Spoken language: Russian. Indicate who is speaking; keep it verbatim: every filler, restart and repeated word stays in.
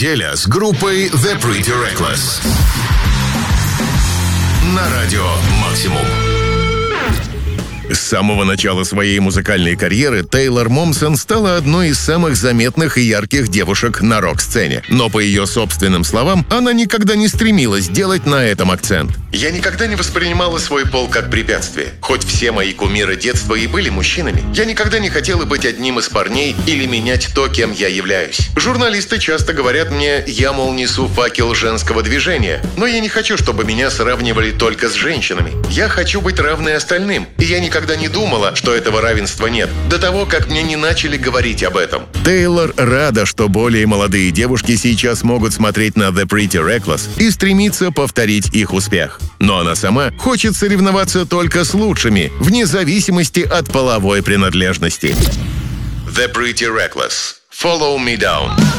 Speaker 1: неделя с группой The Pretty Reckless на радио «Максимум». С самого начала своей музыкальной карьеры Тейлор Момсон стала одной из самых заметных и ярких девушек на рок-сцене. Но, по ее собственным словам, она никогда не стремилась делать на этом акцент. «Я никогда не воспринимала свой пол как препятствие. Хоть все мои кумиры детства и были мужчинами, я никогда не хотела быть одним из парней или менять то, кем я являюсь. Журналисты часто говорят мне, я, мол, несу факел женского движения, но я не хочу, чтобы меня сравнивали только с женщинами. Я хочу быть равной остальным, и я никогда Никогда не думала, что этого равенства нет, до того, как мне не начали говорить об этом». Тейлор рада, что более молодые девушки сейчас могут смотреть на The Pretty Reckless и стремиться повторить их успех. Но она сама хочет соревноваться только с лучшими, вне зависимости от половой принадлежности. The Pretty Reckless. Follow Me Down.